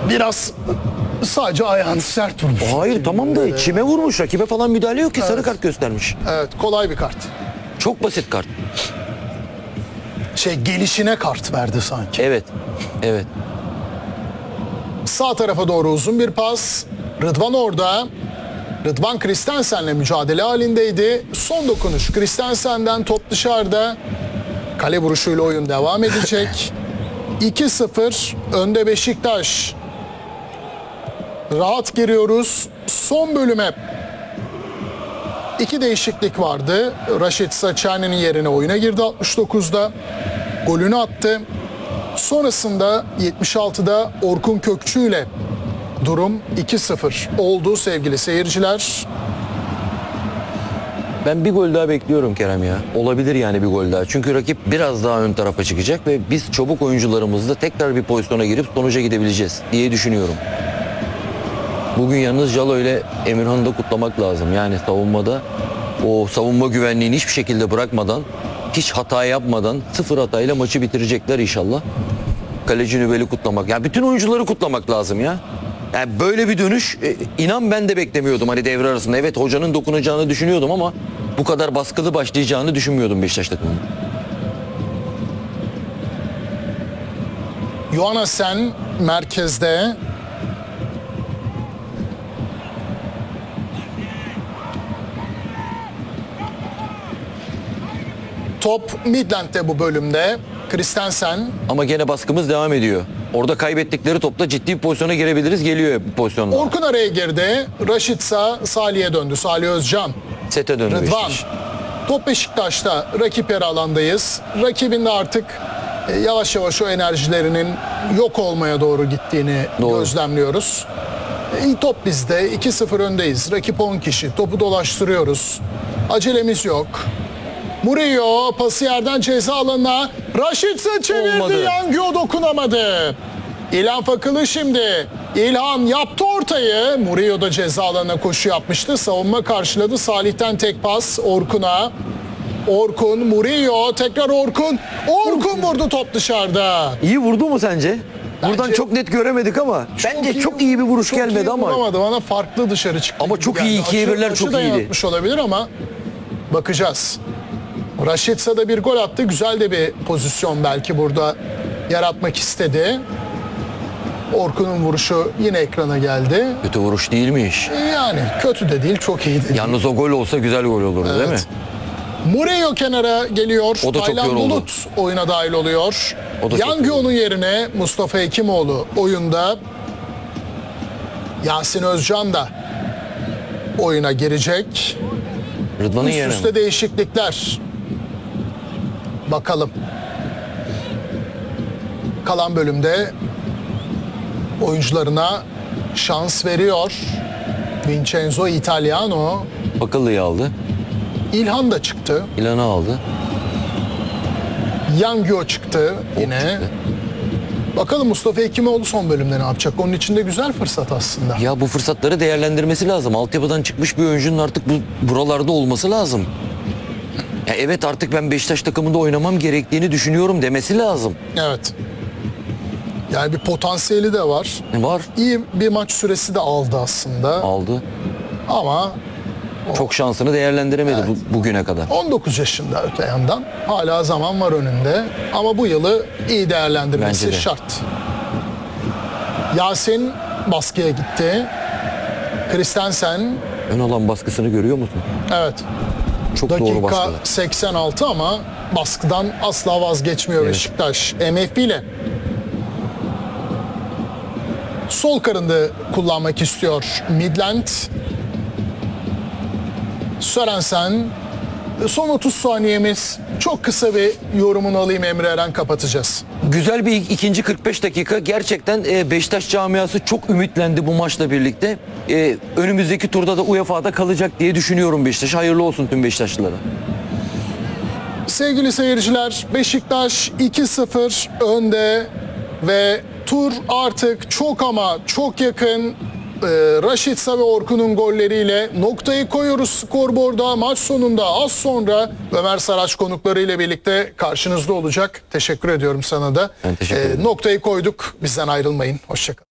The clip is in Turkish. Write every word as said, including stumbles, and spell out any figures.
Biraz sadece ayağını sert vurmuş. Hayır tamam da çime vurmuş. Rakibe falan müdahale yok ki, sarı kart göstermiş. Evet, kolay bir kart. Çok basit kart. Şey, gelişine kart verdi sanki. Evet. Evet. Sağ tarafa doğru uzun bir pas. Rıdvan orada. Rıdvan Christensen'le mücadele halindeydi. Son dokunuş Christensen'den, top dışarıda. Kale vuruşuyla oyun devam edecek. iki sıfır önde Beşiktaş. Rahat giriyoruz son bölüme. İki değişiklik vardı. Raşit Saçani'nin yerine oyuna girdi altmış dokuzda. Golünü attı. Sonrasında yetmiş altıda Orkun Kökçü ile durum iki sıfır oldu sevgili seyirciler. Ben bir gol daha bekliyorum Kerem ya. Olabilir yani bir gol daha. Çünkü rakip biraz daha ön tarafa çıkacak ve biz çabuk oyuncularımızla tekrar bir pozisyona girip sonuca gidebileceğiz diye düşünüyorum. Bugün yalnız Jalo ile Emirhan'ı da kutlamak lazım. Yani savunmada o savunma güvenliğini hiçbir şekilde bırakmadan, hiç hata yapmadan sıfır hatayla maçı bitirecekler inşallah. Kaleci Nübel'i kutlamak. Yani bütün oyuncuları kutlamak lazım ya. Yani böyle bir dönüş e, inan ben de beklemiyordum hani devre arasında. Evet hocanın dokunacağını düşünüyordum ama bu kadar baskılı başlayacağını düşünmüyordum Beşiktaş takımının. Johannessen merkezde. Top Midland'de bu bölümde. Christensen. Ama gene baskımız devam ediyor. Orada kaybettikleri topla ciddi bir pozisyona girebiliriz. Geliyor bu pozisyonda. Orkun araya girdi. Raşitsa Salih'e döndü. Salih Özcan. Sete döndü Rıdvan. Beşiktaş. Top Beşiktaş'ta. Rakip yarı alandayız. Rakibin de artık e, yavaş yavaş o enerjilerinin yok olmaya doğru gittiğini Doğru. gözlemliyoruz. E, top bizde. iki sıfır öndeyiz. Rakip on kişi. Topu dolaştırıyoruz. Acelemiz yok. Murillo pası yerden ceza alanına. Raşitsa çevirdi. Olmadı. Yangio dokunamadı. İlhan Fakılı şimdi. İlhan yaptı ortayı. Murillo da ceza alanına koşu yapmıştı. Savunma karşıladı. Salih'ten tek pas Orkun'a. Orkun, Murillo, tekrar Orkun. Orkun vurdu, top dışarıda. İyi vurdu mu sence? Buradan Bence- çok net göremedik ama bence çok iyi bir vuruş çok gelmedi iyi ama. vuramadı. Bana farklı dışarı çıktı. Ama gibi çok iyi, geldi. ikiye Açı- birler açı çok da iyiydi. yanıltmış olabilir ama bakacağız. Raşitsa da bir gol attı. Güzel de bir pozisyon belki burada yaratmak istedi. Orkun'un vuruşu yine ekrana geldi. Kötü vuruş değilmiş. Yani kötü de değil, çok iyi de değil. Yalnız o gol olsa güzel gol olurdu değil mi? Evet. Murillo kenara geliyor. O da çok Taylan yoruldu. Bulut oyuna dahil oluyor. O da çok Yangio'nun yerine Mustafa Hekimoğlu oyunda. Yasin Özcan da oyuna girecek. Rıdvan'ın Üst yerine üste mi? değişiklikler. Bakalım. Kalan bölümde oyuncularına şans veriyor. Vincenzo Italiano. Akıllıyı aldı. İlhan da çıktı. İlan'ı aldı. Yangio çıktı yine. çıktı. Bakalım Mustafa Hekimoğlu son bölümde ne yapacak? Onun için de güzel fırsat aslında. Ya bu fırsatları değerlendirmesi lazım. Altyapıdan çıkmış bir oyuncunun artık bu buralarda olması lazım. Ya evet artık ben Beşiktaş takımında oynamam gerektiğini düşünüyorum demesi lazım. Evet. Yani bir potansiyeli de var. Ne var? İyi bir maç süresi de aldı aslında. Aldı. Ama Çok şansını değerlendiremedi bu, bugüne kadar. on dokuz yaşında öte yandan. Hala zaman var önünde. Ama bu yılı iyi değerlendirmesi Bence de. şart. Yasin baskıya gitti. Christensen, Ön alan baskısını görüyor musun? evet. Çok doğru Dakika baskı. seksen altı ama baskıdan asla vazgeçmiyor Evet. Beşiktaş. M F B ile sol karında kullanmak istiyor Midland. Sörensen. Son otuz saniyemiz. Çok kısa bir yorumunu alayım Emre Eren, kapatacağız. Güzel bir ikinci kırk beş dakika. Gerçekten e, Beşiktaş camiası çok ümitlendi bu maçla birlikte. E, önümüzdeki turda da U E F A'da kalacak diye düşünüyorum Beşiktaş. Hayırlı olsun tüm Beşiktaşlılara. Sevgili seyirciler, Beşiktaş iki sıfır önde ve tur artık çok ama çok yakın. Ee, Raşitsa ve Orkun'un golleriyle noktayı koyuyoruz skorboarda. Maç sonunda az sonra Ömer Saraç konuklarıyla birlikte karşınızda olacak. Teşekkür ediyorum sana da. Ben teşekkür ederim. Ee, noktayı koyduk. Bizden ayrılmayın. Hoşça kalın.